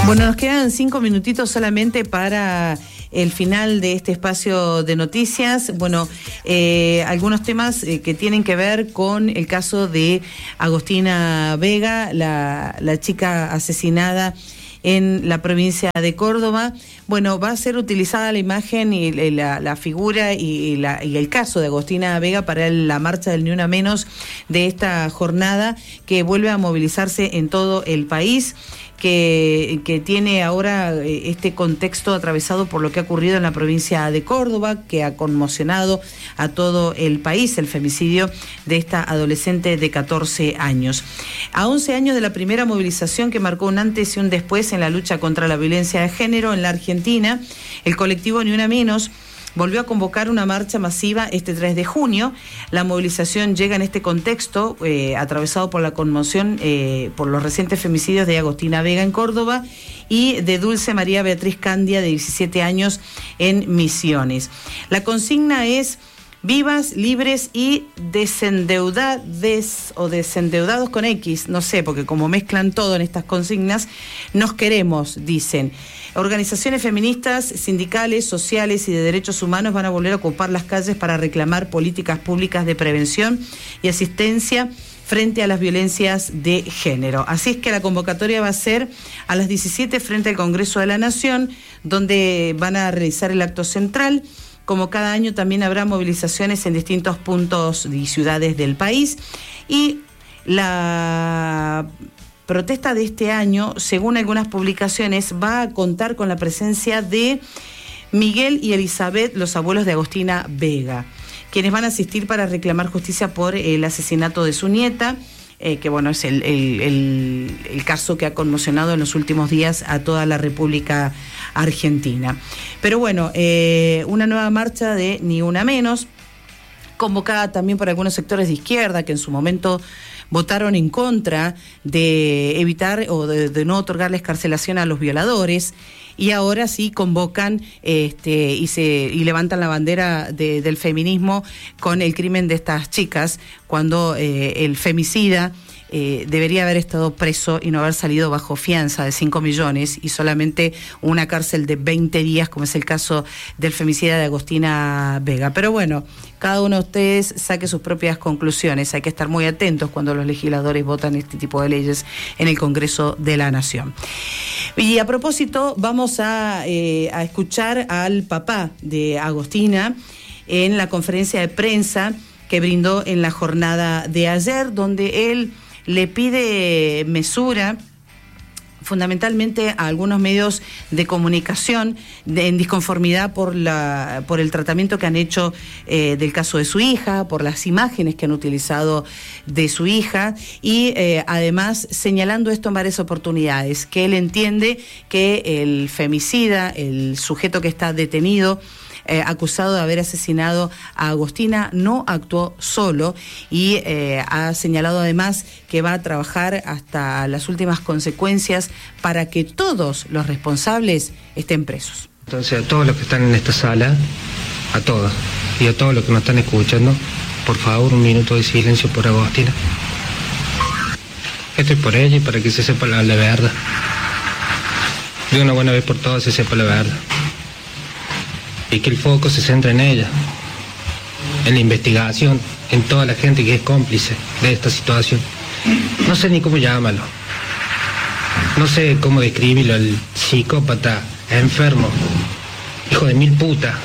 Bueno, nos quedan 5 minutitos solamente para el final de este espacio de noticias. Bueno, algunos temas que tienen que ver con el caso de Agostina Vega, la chica asesinada en la provincia de Córdoba. Bueno, va a ser utilizada la imagen y la figura y el caso de Agostina Vega para la marcha del Ni Una Menos de esta jornada que vuelve a movilizarse en todo el país, que tiene ahora este contexto atravesado por lo que ha ocurrido en la provincia de Córdoba, que ha conmocionado a todo el país, el femicidio de esta adolescente de 14 años. A 11 años de la primera movilización que marcó un antes y un después en la lucha contra la violencia de género en la Argentina, el colectivo Ni Una Menos volvió a convocar una marcha masiva este 3 de junio. La movilización llega en este contexto, atravesado por la conmoción por los recientes femicidios de Agostina Vega en Córdoba y de Dulce María Beatriz Candia, de 17 años, en Misiones. La consigna es: vivas, libres y desendeudados o desendeudados con X, no sé, porque como mezclan todo en estas consignas, nos queremos, dicen. Organizaciones feministas, sindicales, sociales y de derechos humanos van a volver a ocupar las calles para reclamar políticas públicas de prevención y asistencia frente a las violencias de género. Así es que la convocatoria va a ser a las 17 frente al Congreso de la Nación, donde van a realizar el acto central. Como cada año también habrá movilizaciones en distintos puntos y ciudades del país. Y la protesta de este año, según algunas publicaciones, va a contar con la presencia de Miguel y Elizabeth, los abuelos de Agostina Vega, quienes van a asistir para reclamar justicia por el asesinato de su nieta, que bueno, es el caso que ha conmocionado en los últimos días a toda la República Argentina. Pero bueno, una nueva marcha de Ni Una Menos, convocada también por algunos sectores de izquierda que en su momento votaron en contra de evitar o de no otorgar la excarcelación a los violadores, y ahora sí convocan y levantan la bandera del feminismo con el crimen de estas chicas, cuando el femicida debería haber estado preso y no haber salido bajo fianza de 5 millones y solamente una cárcel de 20 días, como es el caso del femicida de Agostina Vega. Pero bueno, cada uno de ustedes saque sus propias conclusiones. Hay que estar muy atentos cuando los legisladores votan este tipo de leyes en el Congreso de la Nación. Y a propósito, vamos a escuchar al papá de Agostina en la conferencia de prensa que brindó en la jornada de ayer, donde él le pide mesura fundamentalmente a algunos medios de comunicación en disconformidad por el tratamiento que han hecho del caso de su hija, por las imágenes que han utilizado de su hija y además señalando esto en varias oportunidades, que él entiende que el femicida, el sujeto que está detenido, acusado de haber asesinado a Agostina, no actuó solo y ha señalado además que va a trabajar hasta las últimas consecuencias para que todos los responsables estén presos. Entonces, a todos los que están en esta sala, a todos y a todos los que nos están escuchando, por favor, un minuto de silencio por Agostina. Esto es por ella y para que se sepa la verdad. De una buena vez por todas se sepa la verdad. Y que el foco se centre en ella, en la investigación, en toda la gente que es cómplice de esta situación. No sé ni cómo llamarlo, no sé cómo describirlo, el psicópata, enfermo, hijo de mil puta.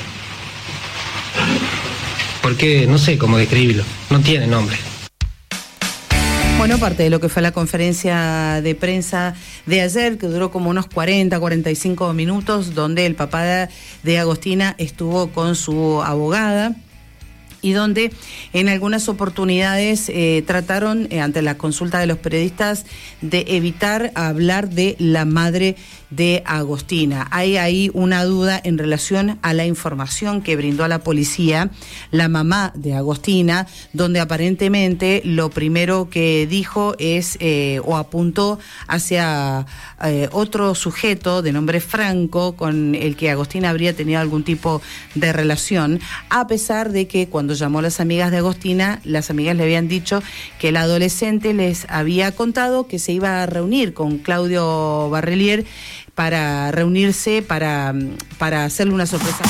Porque no sé cómo describirlo, no tiene nombre. Bueno, parte de lo que fue la conferencia de prensa de ayer, que duró como unos 45 minutos, donde el papá de Agostina estuvo con su abogada y donde en algunas oportunidades trataron, ante la consulta de los periodistas, de evitar hablar de la madre de Agostina. Hay ahí una duda en relación a la información que brindó a la policía la mamá de Agostina, donde aparentemente lo primero que dijo es o apuntó hacia otro sujeto de nombre Franco, con el que Agostina habría tenido algún tipo de relación, a pesar de que cuando cuando llamó a las amigas de Agostina, las amigas le habían dicho que el adolescente les había contado que se iba a reunir con Claudio Barrelier para reunirse, para hacerle una sorpresa.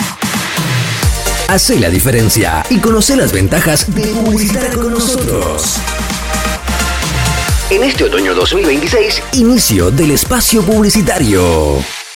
Hacé la diferencia y conoce las ventajas de publicitar con nosotros. En este otoño 2026, inicio del espacio publicitario.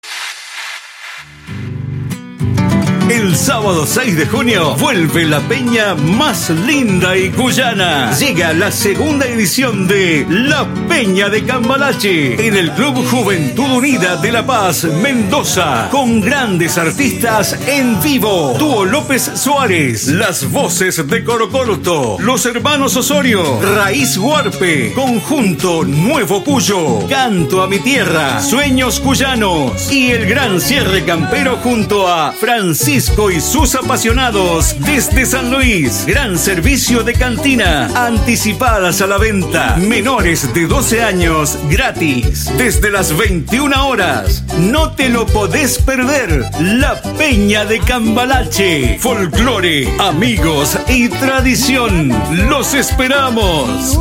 El sábado 6 de junio vuelve la peña más linda y cuyana. Llega la segunda edición de La Peña de Cambalache en el Club Juventud Unida de La Paz, Mendoza, con grandes artistas en vivo. Dúo López Suárez, las voces de Corocorto, los hermanos Osorio, Raíz Huarpe, Conjunto Nuevo Cuyo, Canto a mi Tierra, Sueños Cuyanos y el gran cierre campero junto a Francisco y sus apasionados desde San Luis. Gran servicio de cantina, anticipadas a la venta, menores de 12 años gratis, desde las 21 horas. No te lo podés perder. La Peña de Cambalache, folclore, amigos y tradición. Los esperamos.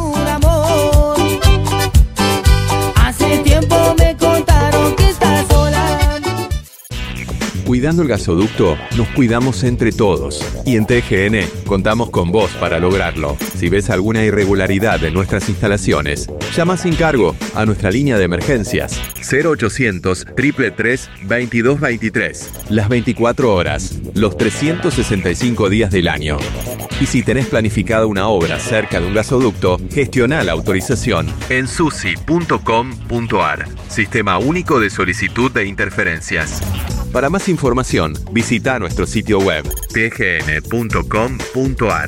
Hace tiempo me contaron que estás sola. Cuidando el gasoducto, nos cuidamos entre todos. Y en TGN contamos con vos para lograrlo. Si ves alguna irregularidad en nuestras instalaciones, llama sin cargo a nuestra línea de emergencias 0800 333 2223. Las 24 horas, los 365 días del año. Y si tenés planificada una obra cerca de un gasoducto, gestiona la autorización en susi.com.ar. Sistema Único de Solicitud de Interferencias. Para más información, visita nuestro sitio web tgn.com.ar.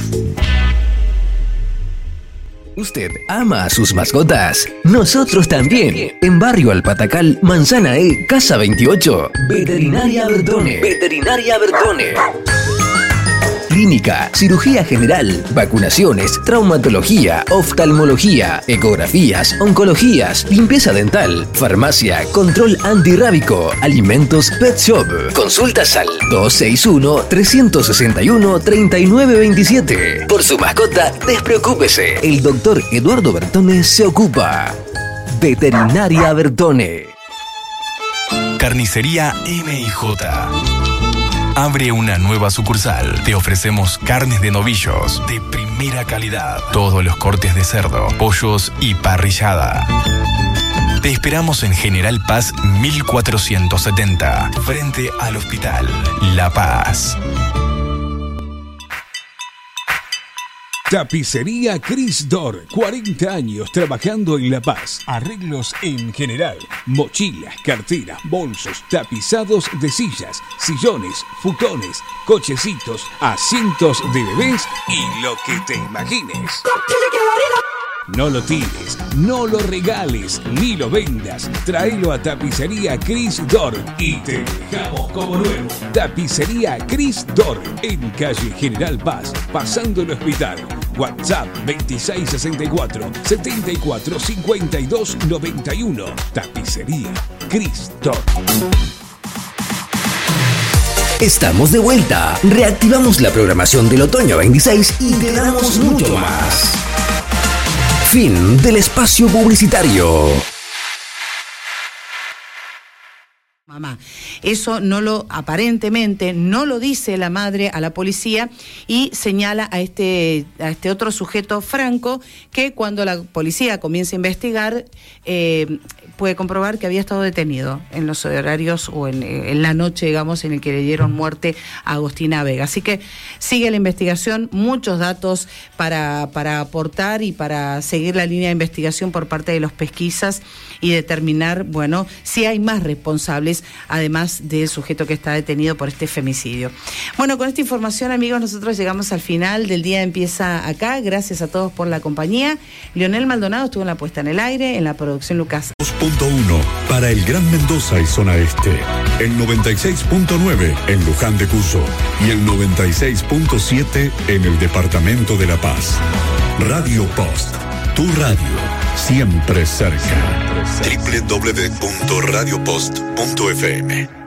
¿Usted ama a sus mascotas? Nosotros también. En Barrio Alpatacal, Manzana E, Casa 28. Veterinaria Bertone. Veterinaria Bertone. Clínica, cirugía general, vacunaciones, traumatología, oftalmología, ecografías, oncologías, limpieza dental, farmacia, control antirrábico, alimentos, pet shop. Consultas al 261-361-3927. Por su mascota, despreocúpese. El doctor Eduardo Bertone se ocupa. Veterinaria Bertone. Carnicería M&J. Abre una nueva sucursal. Te ofrecemos carnes de novillos de primera calidad. Todos los cortes de cerdo, pollos y parrillada. Te esperamos en General Paz 1470, frente al Hospital La Paz. Tapicería Cris Dor, 40 años trabajando en La Paz. Arreglos en general, mochilas, carteras, bolsos, tapizados de sillas, sillones, futones, cochecitos, asientos de bebés y lo que te imagines. No lo tires, no lo regales, ni lo vendas. Tráelo a Tapicería Cris Dor y te dejamos como nuevo. Tapicería Cris Dor, en calle General Paz, pasando el hospital. WhatsApp 2664-745291. Tapicería Cris Dor. Estamos de vuelta. Reactivamos la programación del otoño 26 y te damos mucho más. Fin del espacio publicitario. Mamá, eso aparentemente no lo dice la madre a la policía y señala a este otro sujeto, Franco, que cuando la policía comienza a investigar puede comprobar que había estado detenido en los horarios o en la noche, digamos, en el que le dieron muerte a Agostina Vega. Así que sigue la investigación, muchos datos para aportar y para seguir la línea de investigación por parte de los pesquisas y determinar, bueno, si hay más responsables, además del sujeto que está detenido por este femicidio. Bueno, con esta información, amigos, nosotros llegamos al final del Día Empieza Acá. Gracias a todos por la compañía. Leonel Maldonado estuvo en la puesta en el aire, en la producción Lucas. 2.1 para el Gran Mendoza y zona este, el 96.9 en Luján de Cuyo y el 96.7 en el departamento de La Paz. Radio Post, tu radio, siempre cerca. www.radiopost.fm